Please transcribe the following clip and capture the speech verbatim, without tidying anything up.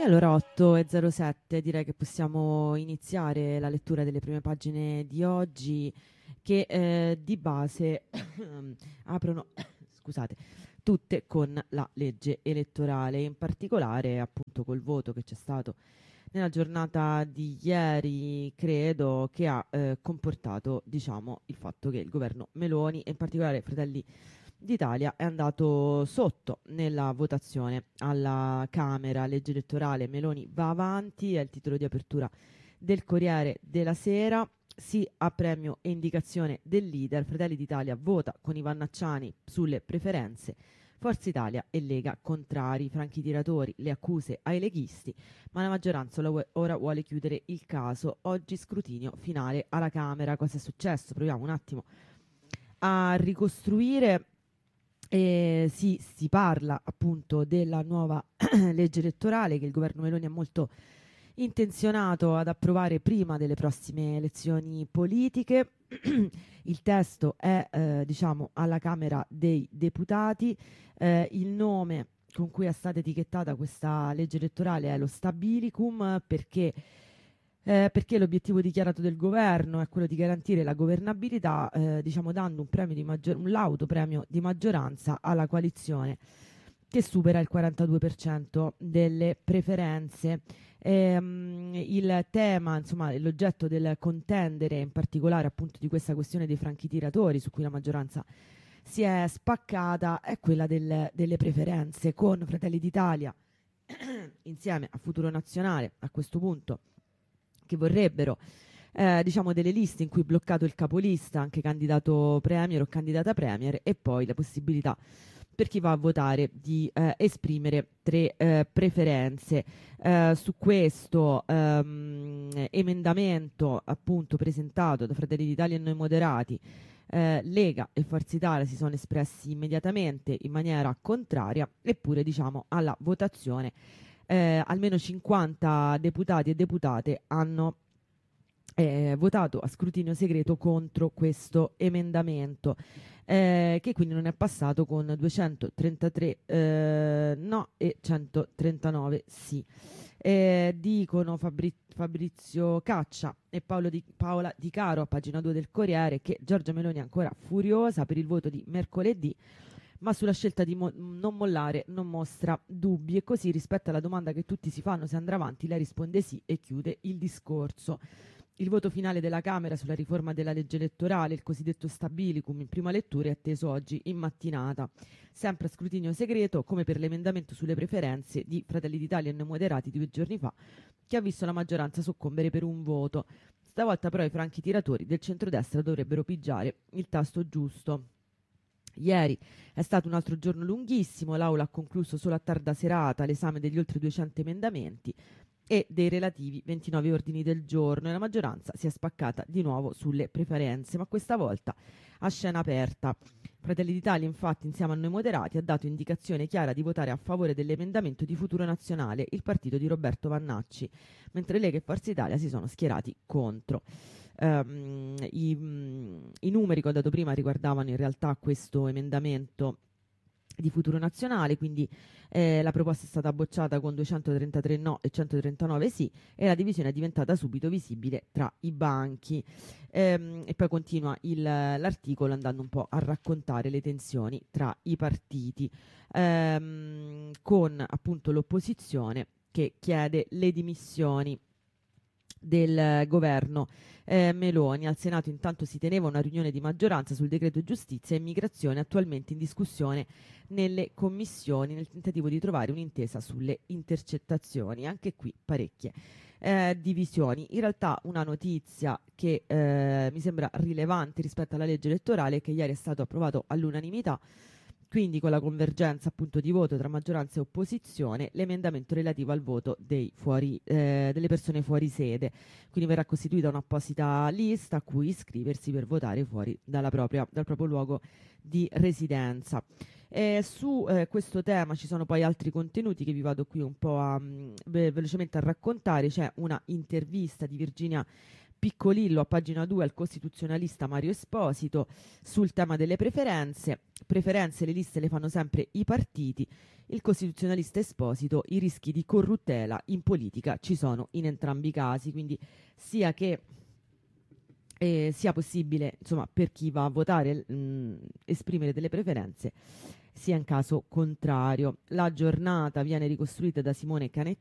allora otto e zero sette direi che possiamo iniziare la lettura delle prime pagine di oggi che eh, di base aprono, scusate, tutte con la legge elettorale, in particolare appunto col voto che c'è stato nella giornata di ieri, credo che ha eh, comportato, diciamo, il fatto che il governo Meloni e in particolare Fratelli d'Italia è andato sotto nella votazione alla Camera. Legge elettorale, Meloni va avanti, è il titolo di apertura del Corriere della Sera. Sì a premio e indicazione del leader. Fratelli d'Italia vota con i Vannacciani sulle preferenze. Forza Italia e Lega contrari, franchi tiratori, le accuse ai leghisti, ma la maggioranza ora vuole chiudere il caso. Oggi scrutinio finale alla Camera. Cosa è successo? Proviamo un attimo a ricostruire. Eh, si, si parla appunto della nuova legge elettorale che il governo Meloni è molto intenzionato ad approvare prima delle prossime elezioni politiche. Il testo è eh, diciamo alla Camera dei Deputati. Eh, il nome con cui è stata etichettata questa legge elettorale è lo Stabilicum perché eh, perché l'obiettivo dichiarato del governo è quello di garantire la governabilità, eh, diciamo dando un premio di maggior- un lauto premio di maggioranza alla coalizione che supera il quarantadue per cento delle preferenze. Ehm, il tema, insomma, l'oggetto del contendere, in particolare appunto di questa questione dei franchi tiratori, su cui la maggioranza si è spaccata, è quella del- delle preferenze, con Fratelli d'Italia insieme a Futuro Nazionale a questo punto che vorrebbero eh, diciamo delle liste in cui è bloccato il capolista, anche candidato premier o candidata premier, e poi la possibilità per chi va a votare di eh, esprimere tre eh, preferenze. Eh, su questo ehm, emendamento appunto presentato da Fratelli d'Italia e Noi Moderati, eh, Lega e Forza Italia si sono espressi immediatamente in maniera contraria, eppure diciamo alla votazione eh, almeno cinquanta deputati e deputate hanno eh, votato a scrutinio segreto contro questo emendamento, eh, che quindi non è passato con duecentotrentatré eh, no e centotrentanove sì. Eh, dicono Fabri- Fabrizio Caccia e Paolo di- Paola Di Caro a pagina due del Corriere che Giorgia Meloni è ancora furiosa per il voto di mercoledì, ma sulla scelta di mo- non mollare non mostra dubbi, e così rispetto alla domanda che tutti si fanno se andrà avanti lei risponde sì e chiude il discorso. Il voto finale della Camera sulla riforma della legge elettorale, il cosiddetto Stabilicum, in prima lettura è atteso oggi in mattinata, sempre a scrutinio segreto, come per l'emendamento sulle preferenze di Fratelli d'Italia e Noi Moderati di due giorni fa, che ha visto la maggioranza soccombere per un voto. Stavolta però i franchi tiratori del centrodestra dovrebbero pigiare il tasto giusto. Ieri è stato un altro giorno lunghissimo, l'Aula ha concluso solo a tarda serata l'esame degli oltre duecento emendamenti e dei relativi ventinove ordini del giorno, e la maggioranza si è spaccata di nuovo sulle preferenze, ma questa volta a scena aperta. Fratelli d'Italia, infatti, insieme a Noi Moderati, ha dato indicazione chiara di votare a favore dell'emendamento di Futuro Nazionale, il partito di Roberto Vannacci, mentre Lega e Forza Italia si sono schierati contro. Um, i, um, I numeri che ho dato prima riguardavano in realtà questo emendamento di Futuro Nazionale, quindi eh, la proposta è stata bocciata con duecentotrentatré no e centotrentanove sì, e la divisione è diventata subito visibile tra i banchi. Ehm, e poi continua il- l'articolo andando un po' a raccontare le tensioni tra i partiti, ehm, con appunto l'opposizione che chiede le dimissioni del governo eh, Meloni. Al Senato intanto si teneva una riunione di maggioranza sul decreto giustizia e immigrazione, attualmente in discussione nelle commissioni, nel tentativo di trovare un'intesa sulle intercettazioni. Anche qui parecchie eh, divisioni. In realtà una notizia che eh, mi sembra rilevante rispetto alla legge elettorale è che ieri è stato approvato all'unanimità, quindi con la convergenza appunto di voto tra maggioranza e opposizione, l'emendamento relativo al voto dei fuori, eh, delle persone fuori sede. Quindi verrà costituita un'apposita lista a cui iscriversi per votare fuori dalla propria, dal proprio luogo di residenza. Eh, su eh, questo tema ci sono poi altri contenuti che vi vado qui un po' a, mh, ve- velocemente a raccontare. C'è una intervista di Virginia Piccolillo a pagina due al costituzionalista Mario Esposito sul tema delle preferenze. Preferenze le liste le fanno sempre i partiti. Il costituzionalista Esposito: i rischi di corruttela in politica ci sono in entrambi i casi, quindi sia che eh, sia possibile, insomma, per chi va a votare mh, esprimere delle preferenze, sia in caso contrario. La giornata viene ricostruita da Simone Canettini